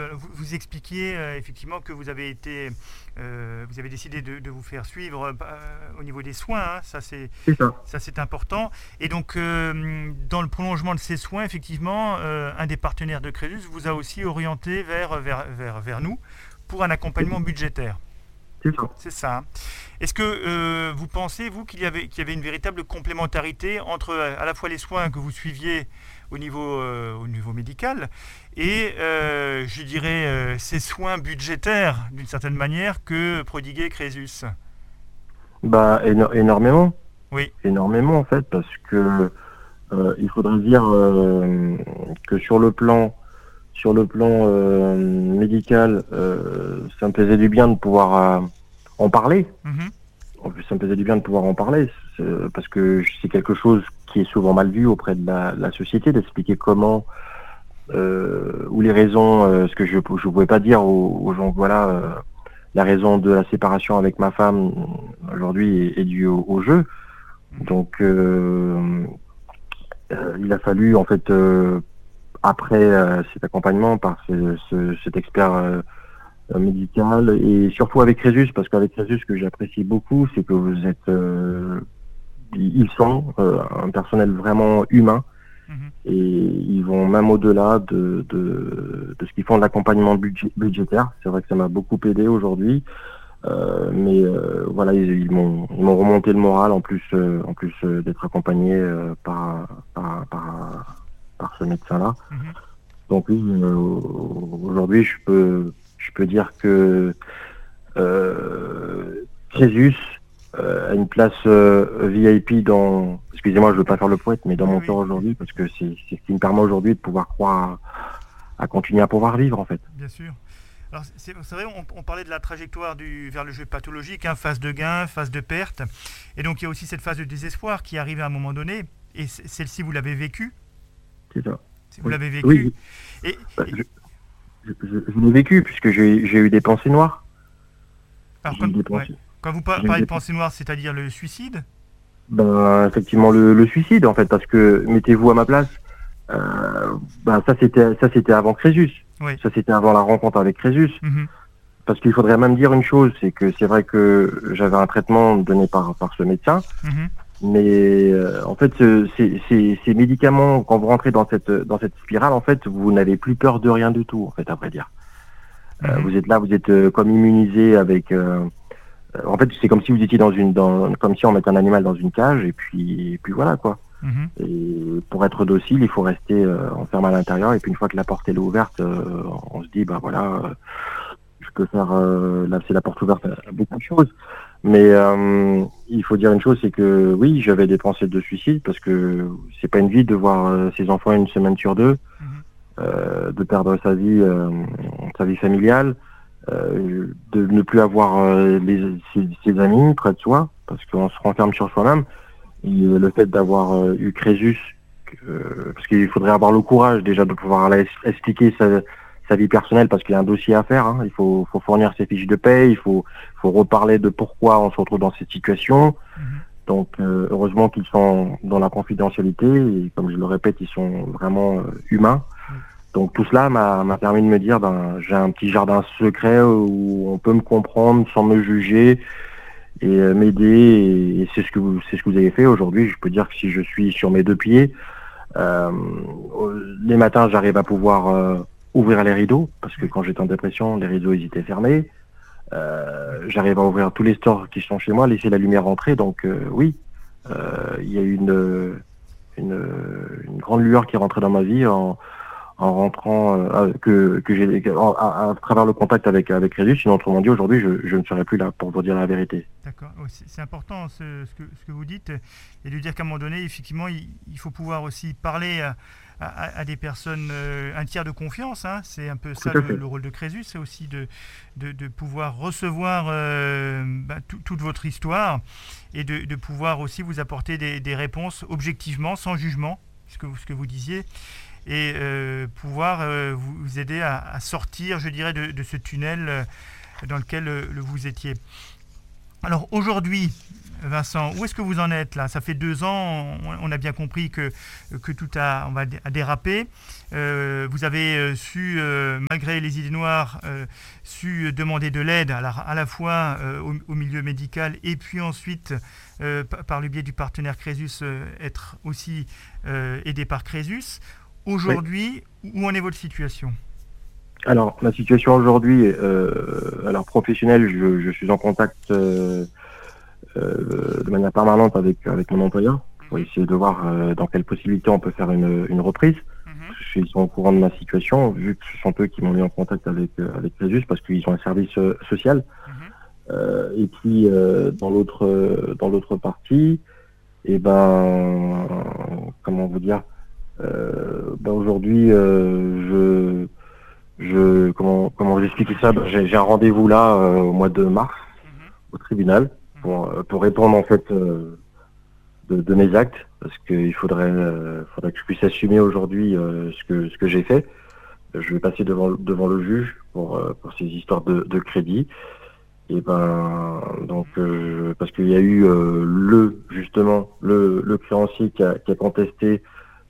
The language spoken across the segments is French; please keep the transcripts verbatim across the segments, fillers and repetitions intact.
euh, vous, vous expliquiez euh, effectivement que vous avez été, euh, vous avez décidé de, de vous faire suivre euh, au niveau des soins. Hein, ça c'est, C'est ça. ça c'est important. Et donc euh, dans le prolongement de ces soins, effectivement, euh, un des partenaires de Crésus vous a aussi orienté vers vers vers, vers nous pour un accompagnement budgétaire. C'est ça. C'est ça. Hein. Est-ce que euh, vous pensez, vous, qu'il y avait, qu'il y avait une véritable complémentarité entre euh, à la fois les soins que vous suiviez au niveau, euh, au niveau médical et, euh, je dirais, euh, ces soins budgétaires, d'une certaine manière, que prodiguait Crésus? Bah, éno- énormément. Oui. Énormément, en fait, parce que euh, il faudrait dire euh, que sur le plan, sur le plan euh, médical, euh, ça me faisait du bien de pouvoir euh, en parler. Mhm. En plus, ça me faisait du bien de pouvoir en parler, c'est- parce que c'est quelque chose qui est souvent mal vu auprès de la, la société, d'expliquer comment euh, ou les raisons, euh, ce que je ne pouvais pas dire aux, aux gens, voilà, euh, la raison de la séparation avec ma femme aujourd'hui est, est due au, au jeu. Donc, euh, euh, il a fallu, en fait, euh, après euh, cet accompagnement par ce, ce- cet expert euh, médical, et surtout avec Crésus, parce qu'avec Crésus, ce que j'apprécie beaucoup, c'est que vous êtes, euh, ils sont euh, un personnel vraiment humain, Mhm. et ils vont même au-delà de, de, de ce qu'ils font de l'accompagnement budgé- budgétaire. C'est vrai que ça m'a beaucoup aidé aujourd'hui, euh, mais euh, voilà, ils, ils m'ont ils m'ont remonté le moral en plus euh, en plus euh, d'être accompagné euh, par, par par par ce médecin-là. Mhm. Donc oui, euh, aujourd'hui, je peux je peux dire que euh, Crésus euh, a une place euh, V I P dans, excusez-moi, je veux pas faire le poète, mais dans Oui, mon oui, cœur aujourd'hui, parce que c'est c'est ce qui me permet aujourd'hui de pouvoir croire à, à continuer à pouvoir vivre, en fait. bien sûr. Alors, c'est, c'est vrai, on, on parlait de la trajectoire du, vers le jeu pathologique, hein, phase de gain, phase de perte. Et donc, il y a aussi cette phase de désespoir qui arrive à un moment donné. Et c- celle-ci, vous l'avez vécue. C'est ça. Si vous Oui, l'avez vécue. oui, Et, bah, et- je, je, je- je l'ai vécu puisque j'ai j'ai eu des pensées noires. alors, J'ai eu quand, des ouais. pensées. Quand vous par- J'ai eu parlez de des pensée noire, c'est-à-dire le suicide. Ben, effectivement, le, le suicide, en fait, parce que mettez-vous à ma place. Euh, ben, ça c'était ça c'était avant Crésus. Oui. Ça c'était avant la rencontre avec Crésus. Mhm. Parce qu'il faudrait même dire une chose, c'est que c'est vrai que j'avais un traitement donné par par ce médecin, Mhm. mais euh, en fait, ce- ces, ces, ces médicaments, quand vous rentrez dans cette dans cette spirale, en fait, vous n'avez plus peur de rien du tout, en fait, à vrai dire. Euh, Mhm. vous êtes là, vous êtes euh, comme immunisé avec. Euh, euh, en fait, c'est comme si vous étiez dans une dans comme si on mettait un animal dans une cage et puis et puis voilà quoi. Mhm. Et pour être docile, il faut rester euh, enfermé à l'intérieur. Et puis une fois que la porte elle est ouverte, euh, on se dit bah voilà, euh, je peux faire euh, là c'est la porte ouverte à, à beaucoup de choses. Mais euh, il faut dire une chose, c'est que oui, j'avais des pensées de suicide parce que c'est pas une vie de voir euh, ses enfants une semaine sur deux, Mhm. euh, de perdre sa vie, euh, sa vie familiale, euh, de ne plus avoir euh, les, ses, ses amis près de soi parce qu'on se renferme sur soi-même. Et euh, le fait d'avoir euh, eu Crésus, euh, parce qu'il faudrait avoir le courage déjà de pouvoir aller es- expliquer sa, sa vie personnelle parce qu'il y a un dossier à faire. Hein. Il faut, faut fournir ses fiches de paie, il faut, faut reparler de pourquoi on se retrouve dans cette situation. Mhm. Donc euh, heureusement qu'ils sont dans la confidentialité et comme je le répète, ils sont vraiment euh, humains. Oui. Donc tout cela m'a m'a permis de me dire, ben j'ai un petit jardin secret où on peut me comprendre sans me juger et euh, m'aider et, et c'est ce que vous c'est ce que vous avez fait aujourd'hui. Je peux dire que si je suis sur mes deux pieds, euh, les matins j'arrive à pouvoir euh, ouvrir les rideaux parce que Oui. quand j'étais en dépression, les rideaux ils étaient fermés. Euh, j'arrive à ouvrir tous les stores qui sont chez moi, laisser la lumière entrer. Donc euh, oui, euh, il y a une, une une grande lueur qui est rentrée dans ma vie en en rentrant euh, que que j'ai à, à, à travers le contact avec avec Crésus. Sinon autrement dit aujourd'hui je je ne serais plus là pour vous dire la vérité. D'accord. Ouais, c'est, c'est important ce, ce, que, ce que vous dites et de dire qu'à un moment donné, effectivement, il, il faut pouvoir aussi parler à, à, à des personnes, euh, un tiers de confiance. Hein. C'est un peu ça Tout à le, fait. le rôle de Crésus, c'est aussi de, de, de pouvoir recevoir euh, bah, tout- toute votre histoire et de, de pouvoir aussi vous apporter des, des réponses objectivement, sans jugement, ce que, vous- ce que vous disiez, et euh, pouvoir euh, vous, vous aider à, à sortir, je dirais, de, de ce tunnel euh, dans lequel euh, le- vous étiez. Alors aujourd'hui, Vincent, où est-ce que vous en êtes là? Ça fait deux ans, on, on a bien compris que, que tout a, on va, a dérapé. Euh, vous avez euh, su, euh, malgré les idées noires, euh, su demander de l'aide à la, à la fois euh, au, au milieu médical et puis ensuite, euh, par le biais du partenaire Crésus, euh, être aussi euh, aidé par Crésus. Aujourd'hui, oui. Où en est votre situation? Alors, ma situation aujourd'hui, euh, alors professionnelle, je, je suis en contact euh, euh, de manière permanente avec avec mon employeur pour essayer de voir euh, dans quelle possibilité on peut faire une, une reprise. Mm-hmm. Ils sont au courant de ma situation, vu que ce sont eux qui m'ont mis en contact avec euh, avec Crésus parce qu'ils ont un service euh, social. Mm-hmm. Euh, et puis euh, dans l'autre euh, dans l'autre partie, et eh ben comment vous dire, euh, ben aujourd'hui euh, je je comment comment vous expliquer ça, ben, j'ai, j'ai un rendez-vous là euh, au mois de mars mm-hmm. au tribunal pour pour répondre en fait euh, de, de mes actes parce qu'il faudrait euh, faudrait que je puisse assumer aujourd'hui euh, ce que ce que j'ai fait. Je vais passer devant devant le juge pour euh, pour ces histoires de, de crédit. Et ben donc euh, parce qu'il y a eu euh, le justement le, le créancier qui a, qui a contesté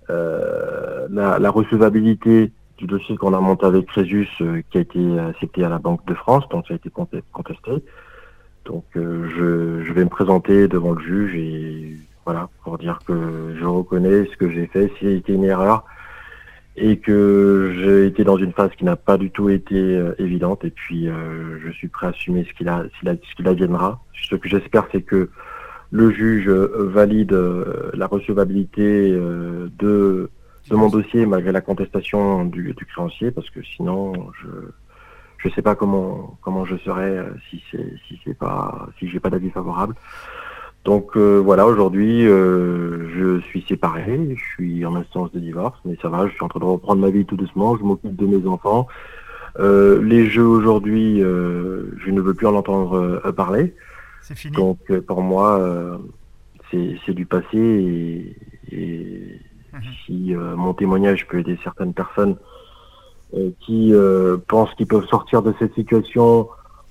euh, la, la recevabilité du dossier qu'on a monté avec Crésus euh, qui a été accepté à la Banque de France, donc ça a été contesté. Donc euh, je, je vais me présenter devant le juge et voilà pour dire que je reconnais ce que j'ai fait, si c'était une erreur et que j'ai été dans une phase qui n'a pas du tout été euh, évidente et puis euh, je suis prêt à assumer ce qu'il a, ce qu'il adviendra. Ce que j'espère, c'est que le juge euh, valide euh, la recevabilité euh, de de mon dossier malgré la contestation du, du créancier, parce que sinon je je sais pas comment comment je serai euh, si c'est si c'est pas si j'ai pas d'avis favorable. Donc euh, voilà, aujourd'hui euh, je suis séparé, je suis en instance de divorce, mais ça va, je suis en train de reprendre ma vie tout doucement, je m'occupe de mes enfants. Euh, les jeux aujourd'hui, euh, je ne veux plus en entendre euh, parler. C'est fini. Donc euh, pour moi, euh, c'est, c'est du passé et, et mmh. si euh, mon témoignage peut aider certaines personnes euh, qui euh, pensent qu'ils peuvent sortir de cette situation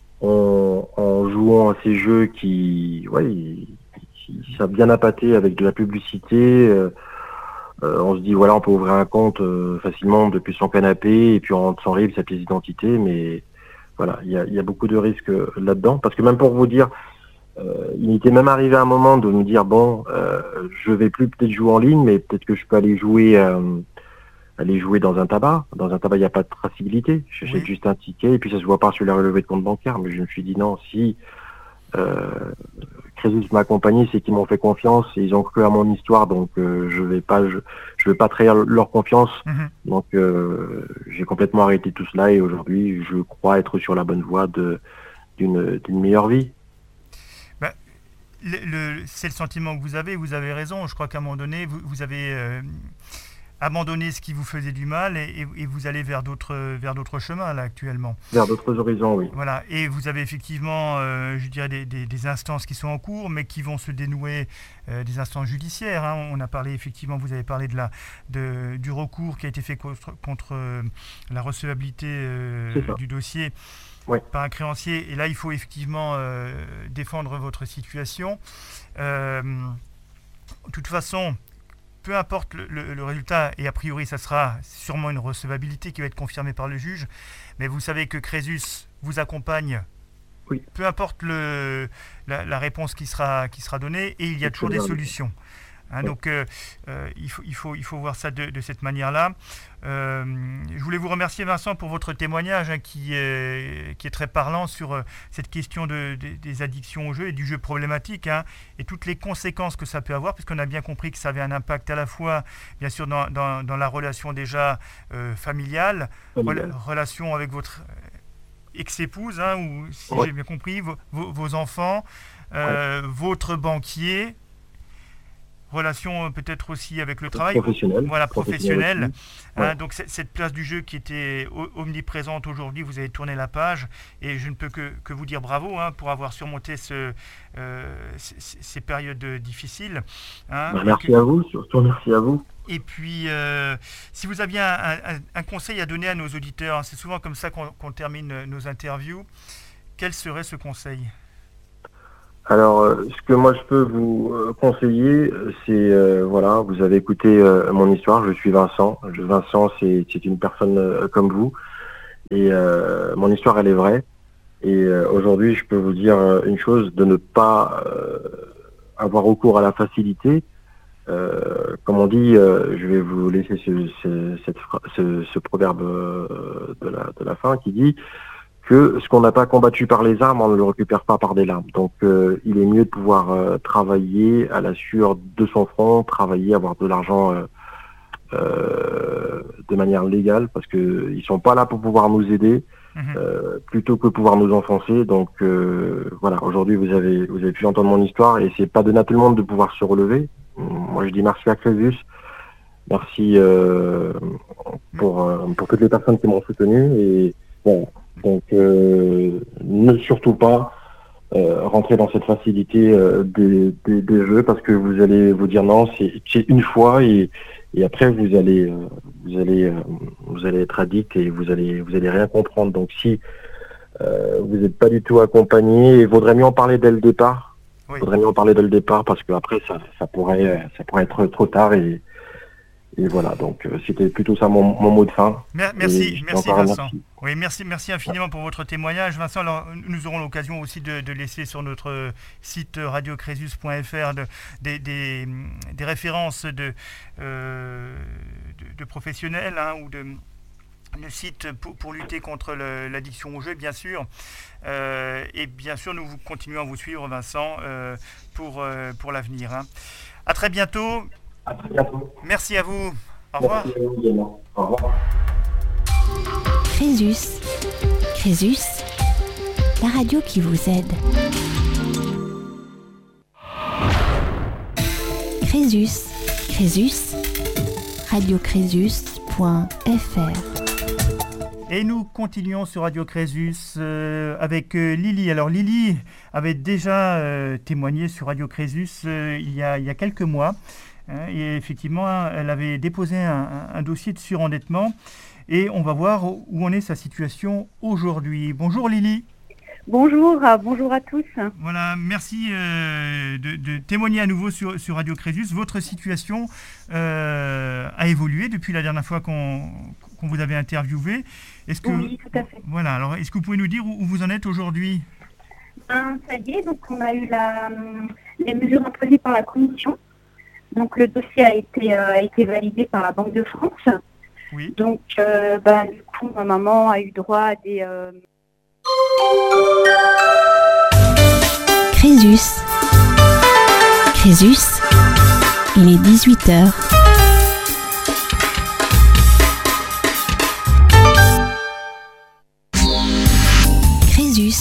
en, en jouant à ces jeux qui, ouais, ils, ils savent bien appâter avec de la publicité. Euh, euh, on se dit voilà, on peut ouvrir un compte euh, facilement depuis son canapé et puis on rentre sans rive sa pièce d'identité, mais voilà, il y a, y a beaucoup de risques là-dedans. Parce que même pour vous dire, euh, il m'était même arrivé à un moment de me dire bon, euh, je vais plus peut-être jouer en ligne, mais peut-être que je peux aller jouer. Euh, aller jouer dans un tabac. Dans un tabac, il n'y a pas de traçabilité. J'achète oui. juste un ticket et puis ça se voit pas sur les relevés de compte bancaire. Mais je me suis dit non, si euh, Crésus m'a accompagné, c'est qu'ils m'ont fait confiance et ils ont cru à mon histoire, donc euh, je vais pas, je, je vais pas trahir leur confiance. Mm-hmm. Donc euh, j'ai complètement arrêté tout cela et aujourd'hui, je crois être sur la bonne voie de d'une d'une meilleure vie. Bah, le, le, c'est le sentiment que vous avez. Vous avez raison. Je crois qu'à un moment donné, vous, vous avez euh, abandonner ce qui vous faisait du mal et, et, et vous allez vers d'autres, vers d'autres chemins là actuellement. Vers d'autres horizons, oui. Voilà, et vous avez effectivement, euh, je dirais, des, des, des instances qui sont en cours, mais qui vont se dénouer, euh, des instances judiciaires. Hein. On a parlé effectivement, vous avez parlé de la, de, du recours qui a été fait contre, contre euh, la recevabilité euh, du dossier. Ouais. Par un créancier. Et là, il faut effectivement euh, défendre votre situation. Euh, de toute façon, peu importe le, le, le résultat, et a priori ça sera sûrement une recevabilité qui va être confirmée par le juge, mais vous savez que Crésus vous accompagne, oui. peu importe le, la, la réponse qui sera, qui sera donnée, et il y a toujours des solutions. Hein, oui. Donc euh, euh, il, faut, il, faut, il faut voir ça de, de cette manière-là. Euh, je voulais vous remercier Vincent pour votre témoignage hein, qui, est, qui est très parlant sur euh, cette question de, de, des addictions au jeu et du jeu problématique hein, et toutes les conséquences que ça peut avoir, puisqu'on a bien compris que ça avait un impact à la fois bien sûr dans, dans, dans la relation déjà euh, familiale, rela- relation avec votre ex-épouse, hein, ou si ouais. j'ai bien compris, vos, vos, vos enfants, euh, ouais. votre banquier, relation peut-être aussi avec le travail, professionnel, voilà, professionnel. Ouais. Hein, donc cette place du jeu qui était omniprésente aujourd'hui, vous avez tourné la page et je ne peux que, que vous dire bravo hein, pour avoir surmonté ce, euh, ces, ces périodes difficiles. Hein. Merci donc, à vous, surtout merci à vous. Et puis, euh, si vous aviez un, un, un conseil à donner à nos auditeurs, hein, c'est souvent comme ça qu'on, qu'on termine nos interviews, quel serait ce conseil ? Alors, euh, ce que moi je peux vous euh, conseiller, c'est, euh, voilà, vous avez écouté euh, mon histoire, je suis Vincent. Je, Vincent, c'est, c'est une personne euh, comme vous. Et euh, mon histoire, elle est vraie. Et euh, aujourd'hui, je peux vous dire euh, une chose, de ne pas euh, avoir recours à la facilité. Euh, comme on dit, euh, je vais vous laisser ce, ce, cette, ce, ce proverbe euh, de, la, de la fin qui dit que ce qu'on n'a pas combattu par les armes, on ne le récupère pas par des larmes. Donc euh, il est mieux de pouvoir euh, travailler à la sueur de son front, travailler, avoir de l'argent euh, euh, de manière légale, parce que ils sont pas là pour pouvoir nous aider, mmh. euh, plutôt que pouvoir nous enfoncer. Donc euh, voilà, aujourd'hui vous avez vous avez pu entendre mon histoire, et c'est pas donné à tout le monde de pouvoir se relever. Moi je dis merci à Crésus, merci euh, pour euh, pour toutes les personnes qui m'ont soutenu, et bon. Donc, euh, ne surtout pas euh, rentrer dans cette facilité euh, des, des, des jeux, parce que vous allez vous dire non, c'est, c'est une fois, et, et après vous allez euh, vous allez euh, vous allez être addict et vous allez vous allez rien comprendre. Donc, si euh, vous n'êtes pas du tout accompagné, il vaudrait mieux en parler dès le départ. Il oui. faudrait mieux en parler dès le départ, parce que après ça ça pourrait ça pourrait être trop tard, et Et voilà, donc euh, c'était plutôt ça mon, mon mot de fin. Merci, merci Vincent. Merci. Oui, merci, merci infiniment pour votre témoignage, Vincent. Alors, nous aurons l'occasion aussi de, de laisser sur notre site radio crésus point f r de, des, des, des références de, euh, de, de professionnels, hein, ou de le site pour, pour lutter contre le, l'addiction au jeu, bien sûr. Euh, et bien sûr, nous continuons à vous suivre, Vincent, euh, pour, euh, pour l'avenir. Hein. À très bientôt. À très bientôt. Merci à vous. Au revoir. Merci à vous également. Au revoir. Crésus. Crésus, la radio qui vous aide. Crésus. Crésus. radio crésus point f r. Et nous continuons sur Radio Crésus euh, avec euh, Lily. Alors Lily avait déjà euh, témoigné sur Radio Crésus euh, il, y a, il y a quelques mois. Et effectivement, elle avait déposé un, un dossier de surendettement, et on va voir où en est sa situation aujourd'hui. Bonjour Lily. Bonjour, bonjour à tous. Voilà, merci euh, de, de témoigner à nouveau sur, sur Radio Crésus. Votre situation euh, a évolué depuis la dernière fois qu'on, qu'on vous avait interviewé. Est-ce que, oui, tout à fait. Voilà, alors est-ce que vous pouvez nous dire où, où vous en êtes aujourd'hui ? Ben, ça y est, donc on a eu la, les mesures imposées par la Commission. Donc le dossier a été, euh, a été validé par la Banque de France. Oui. Donc euh, bah, du coup, ma maman a eu droit à des... Euh... Crésus. Crésus, il est dix-huit heures. Crésus.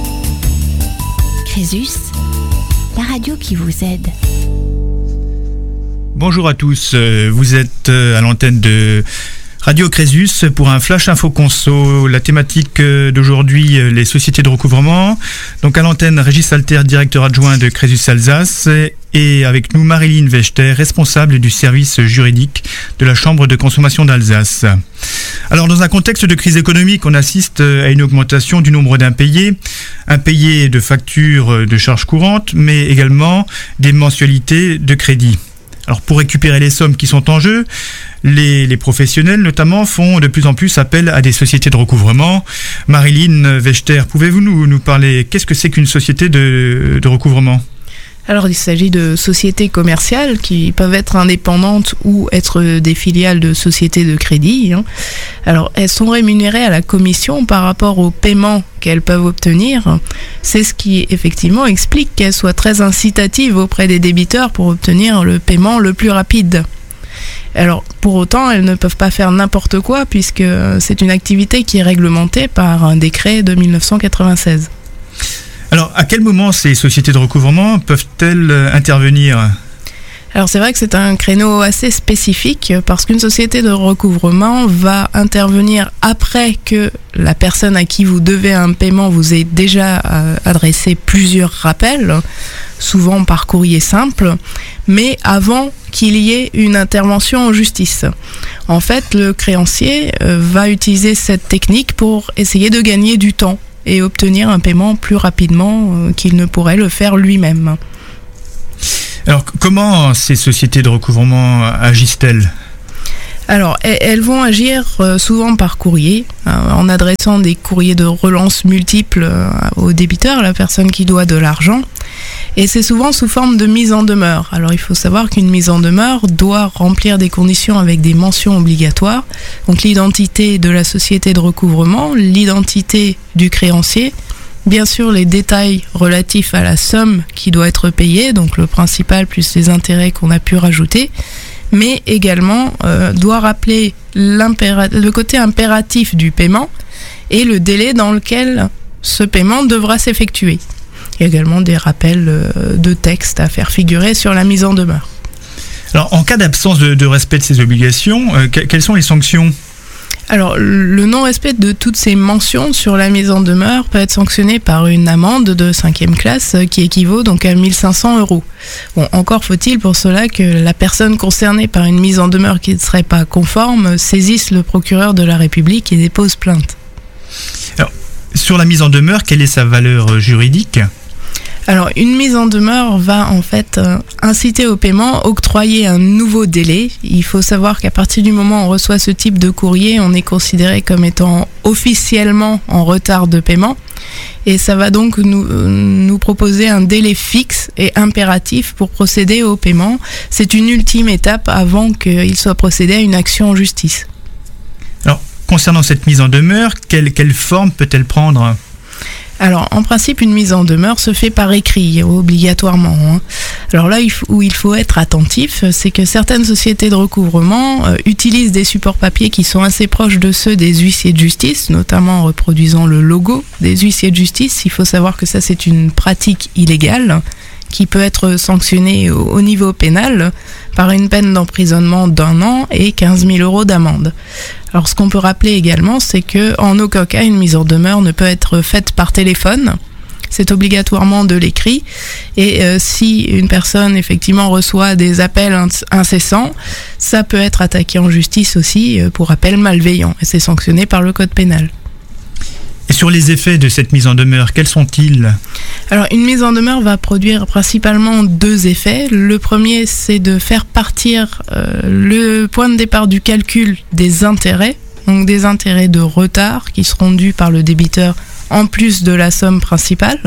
Crésus, la radio qui vous aide. Bonjour à tous, vous êtes à l'antenne de Radio Crésus pour un Flash Info Conso. La thématique d'aujourd'hui, les sociétés de recouvrement. Donc à l'antenne, Régis Alter, directeur adjoint de Crésus Alsace, et avec nous Marilyn Vechter, responsable du service juridique de la Chambre de consommation d'Alsace. Alors dans un contexte de crise économique, on assiste à une augmentation du nombre d'impayés, impayés de factures de charges courantes, mais également des mensualités de crédit. Alors pour récupérer les sommes qui sont en jeu, les, les professionnels notamment font de plus en plus appel à des sociétés de recouvrement. Marilyn Vechter, pouvez-vous nous, nous parler, qu'est-ce que c'est qu'une société de, de recouvrement ? Alors il s'agit de sociétés commerciales qui peuvent être indépendantes ou être des filiales de sociétés de crédit. Alors elles sont rémunérées à la commission par rapport au paiement qu'elles peuvent obtenir. C'est ce qui effectivement explique qu'elles soient très incitatives auprès des débiteurs pour obtenir le paiement le plus rapide. Alors pour autant, elles ne peuvent pas faire n'importe quoi puisque c'est une activité qui est réglementée par un décret de dix-neuf cent quatre-vingt-seize. Alors, à quel moment ces sociétés de recouvrement peuvent-elles intervenir ? Alors c'est vrai que c'est un créneau assez spécifique parce qu'une société de recouvrement va intervenir après que la personne à qui vous devez un paiement vous ait déjà euh, adressé plusieurs rappels, souvent par courrier simple, mais avant qu'il y ait une intervention en justice. En fait, le créancier euh, va utiliser cette technique pour essayer de gagner du temps et obtenir un paiement plus rapidement euh, qu'il ne pourrait le faire lui-même. Alors, comment ces sociétés de recouvrement agissent-elles ? Alors, elles vont agir souvent par courrier, en adressant des courriers de relance multiples au débiteur, à la personne qui doit de l'argent. Et c'est souvent sous forme de mise en demeure. Alors, il faut savoir qu'une mise en demeure doit remplir des conditions avec des mentions obligatoires. Donc, l'identité de la société de recouvrement, l'identité du créancier, bien sûr les détails relatifs à la somme qui doit être payée, donc le principal plus les intérêts qu'on a pu rajouter, mais également euh, doit rappeler le côté impératif du paiement et le délai dans lequel ce paiement devra s'effectuer. Il y a également des rappels euh, de texte à faire figurer sur la mise en demeure. Alors, en cas d'absence de, de respect de ces obligations, euh, que, quelles sont les sanctions ? Alors, le non-respect de toutes ces mentions sur la mise en demeure peut être sanctionné par une amende de cinquième classe qui équivaut donc à mille cinq cents euros. Bon, encore faut-il pour cela que la personne concernée par une mise en demeure qui ne serait pas conforme saisisse le procureur de la République et dépose plainte. Alors, sur la mise en demeure, quelle est sa valeur juridique ? Alors, une mise en demeure va en fait euh, inciter au paiement, octroyer un nouveau délai. Il faut savoir qu'à partir du moment où on reçoit ce type de courrier, on est considéré comme étant officiellement en retard de paiement. Et ça va donc nous, euh, nous proposer un délai fixe et impératif pour procéder au paiement. C'est une ultime étape avant qu'il soit procédé à une action en justice. Alors, concernant cette mise en demeure, quelle, quelle forme peut-elle prendre ? Alors, en principe, une mise en demeure se fait par écrit, obligatoirement. Hein. Alors là, où il faut être attentif, c'est que certaines sociétés de recouvrement euh, utilisent des supports papier qui sont assez proches de ceux des huissiers de justice, notamment en reproduisant le logo des huissiers de justice. Il faut savoir que ça, c'est une pratique illégale qui peut être sanctionnée au, au niveau pénal par une peine d'emprisonnement d'un an et quinze mille euros d'amende. Alors, ce qu'on peut rappeler également, c'est que en aucun cas une mise en demeure ne peut être faite par téléphone. C'est obligatoirement de l'écrit. Et euh, si une personne effectivement reçoit des appels incessants, ça peut être attaqué en justice aussi euh, pour appel malveillant. Et c'est sanctionné par le code pénal. Et sur les effets de cette mise en demeure, quels sont-ils ? Alors, une mise en demeure va produire principalement deux effets. Le premier, c'est de faire partir euh, le point de départ du calcul des intérêts, donc des intérêts de retard qui seront dus par le débiteur en plus de la somme principale.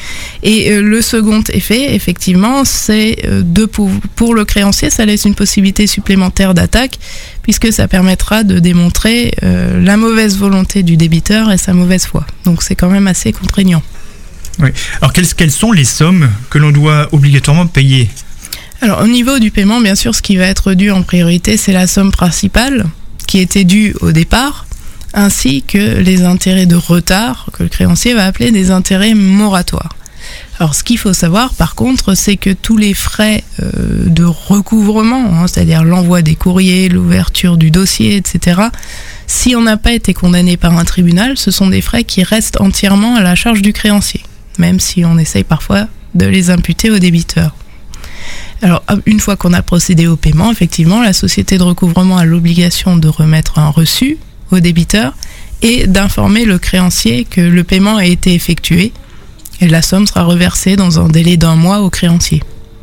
Et euh, le second effet, effectivement, c'est euh, de pour, pour le créancier, ça laisse une possibilité supplémentaire d'attaque, puisque ça permettra de démontrer euh, la mauvaise volonté du débiteur et sa mauvaise foi. Donc c'est quand même assez contraignant. Oui. Alors quelles, quelles sont les sommes que l'on doit obligatoirement payer ? Alors au niveau du paiement, bien sûr, ce qui va être dû en priorité, c'est la somme principale qui était due au départ, ainsi que les intérêts de retard que le créancier va appeler des intérêts moratoires. Alors ce qu'il faut savoir par contre, c'est que tous les frais euh, de recouvrement, hein, c'est-à-dire l'envoi des courriers, l'ouverture du dossier, et cetera, si on n'a pas été condamné par un tribunal, ce sont des frais qui restent entièrement à la charge du créancier, même si on essaye parfois de les imputer au débiteur. Alors, une fois qu'on a procédé au paiement, effectivement, la société de recouvrement a l'obligation de remettre un reçu au débiteur et d'informer le créancier que le paiement a été effectué et la somme sera reversée dans un délai d'un mois au créancier.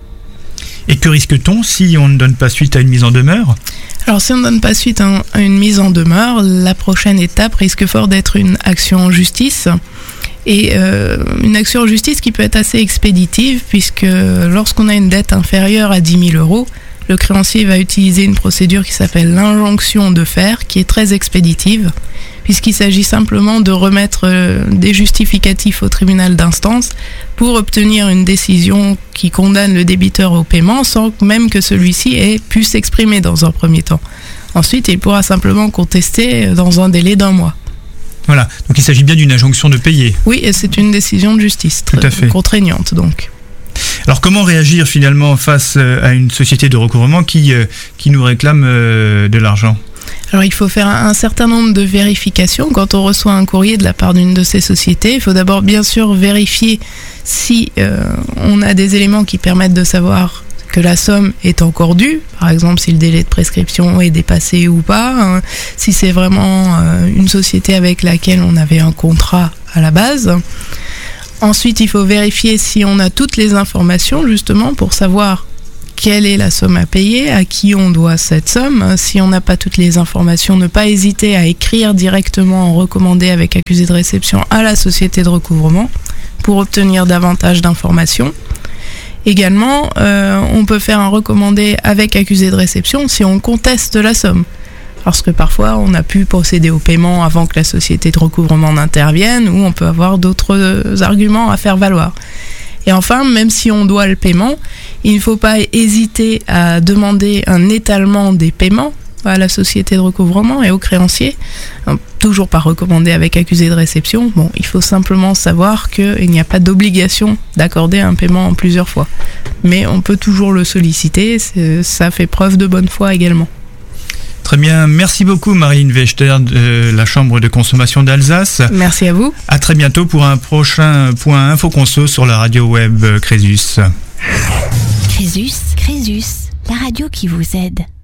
Et que risque-t-on si on ne donne pas suite à une mise en demeure ? Alors si on ne donne pas suite à une mise en demeure, la prochaine étape risque fort d'être une action en justice. Et euh, une action en justice qui peut être assez expéditive, puisque lorsqu'on a une dette inférieure à dix mille euros, le créancier va utiliser une procédure qui s'appelle l'injonction de faire, qui est très expéditive, puisqu'il s'agit simplement de remettre euh, des justificatifs au tribunal d'instance pour obtenir une décision qui condamne le débiteur au paiement sans même que celui-ci ait pu s'exprimer dans un premier temps. Ensuite, il pourra simplement contester dans un délai d'un mois. Voilà, donc il s'agit bien d'une injonction de payer. Oui, et c'est une décision de justice très Tout à fait. Contraignante donc. Alors comment réagir finalement face à une société de recouvrement qui, euh, qui nous réclame euh, de l'argent ? Alors il faut faire un certain nombre de vérifications quand on reçoit un courrier de la part d'une de ces sociétés. Il faut d'abord bien sûr vérifier si euh, on a des éléments qui permettent de savoir que la somme est encore due, par exemple si le délai de prescription est dépassé ou pas, hein, si c'est vraiment euh, une société avec laquelle on avait un contrat à la base. Ensuite, il faut vérifier si on a toutes les informations justement pour savoir quelle est la somme à payer, à qui on doit cette somme. Si on n'a pas toutes les informations, ne pas hésiter à écrire directement en recommandé avec accusé de réception à la société de recouvrement pour obtenir davantage d'informations. Également, euh, on peut faire un recommandé avec accusé de réception si on conteste la somme. Parce que parfois, on a pu procéder au paiement avant que la société de recouvrement n'intervienne, ou on peut avoir d'autres arguments à faire valoir. Et enfin, même si on doit le paiement, il ne faut pas hésiter à demander un étalement des paiements à la société de recouvrement et aux créanciers. Toujours pas recommandé avec accusé de réception. Bon, il faut simplement savoir qu'il n'y a pas d'obligation d'accorder un paiement en plusieurs fois. Mais on peut toujours le solliciter, ça fait preuve de bonne foi également. Très bien, merci beaucoup Marie-Line Wechter de la Chambre de consommation d'Alsace. Merci à vous. À très bientôt pour un prochain point Info Conso sur la radio web Crésus. Crésus, Crésus, la radio qui vous aide.